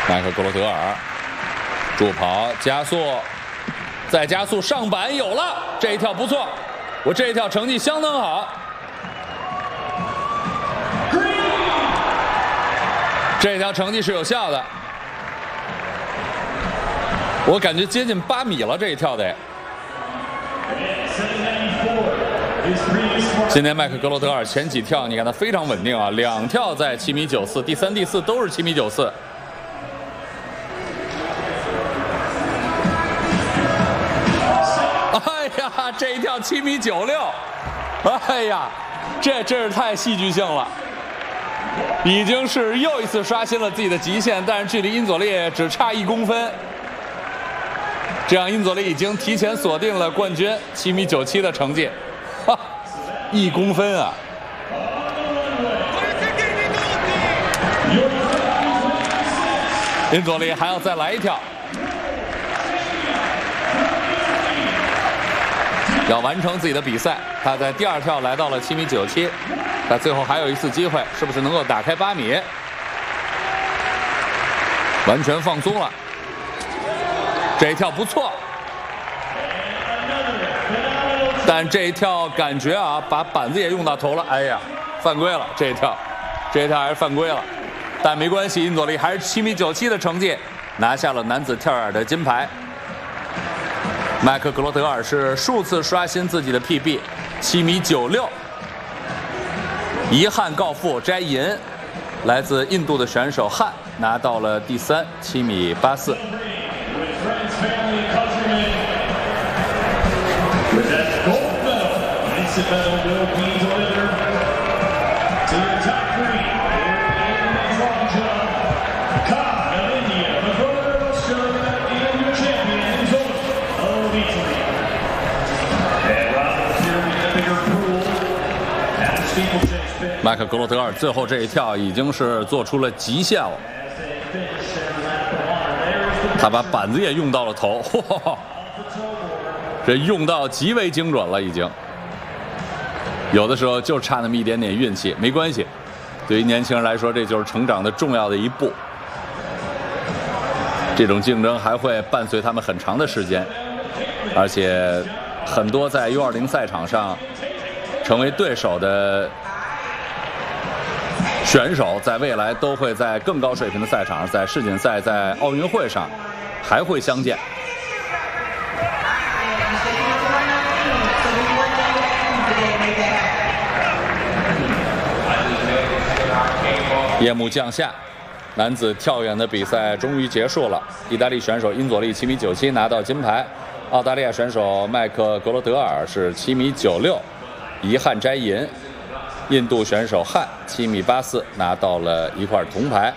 麦克格罗德尔助跑加速，再加速上板有了，这一跳不错，我这一跳成绩相当好。这一条成绩是有效的，我感觉接近8米了，这一跳得。今天麦克格罗德尔前几跳你看他非常稳定啊，2跳在7.94米，第3、第4都是7.94米。哎呀，这一跳7.96米，哎呀，这真是太戏剧性了。已经是又一次刷新了自己的极限，但是距离因佐利只差1公分，这样因佐利已经提前锁定了冠军7.97米的成绩，哈，1公分啊！因佐利还要再来一跳，要完成自己的比赛。他在第2跳来到了7.97米。他最后还有一次机会，是不是能够打开8米？完全放松了，这一跳不错，但这一跳感觉啊，把板子也用到头了，哎呀，犯规了，这一跳还是犯规了，但没关系，因佐利还是7.97米的成绩，拿下了男子跳远的金牌。麦克格罗德尔是数次刷新自己的 PB， 7.96米。遗憾告负摘银，来自印度的选手汉拿到了第3 7.84米。麦克格罗德尔最后这一跳已经是做出了极限了，他把板子也用到了头，这用到极为精准了，已经。有的时候就差那么一点点运气，没关系。对于年轻人来说，这就是成长的重要的一步。这种竞争还会伴随他们很长的时间，而且很多在U20赛场上成为对手的选手，在未来都会在更高水平的赛场上，在世锦赛、在奥运会上还会相见。夜幕降下，男子跳远的比赛终于结束了。意大利选手因佐利7.97米拿到金牌，澳大利亚选手麦克格罗德尔是7.96米，遗憾摘银。印度选手汉7.84米拿到了一块铜牌。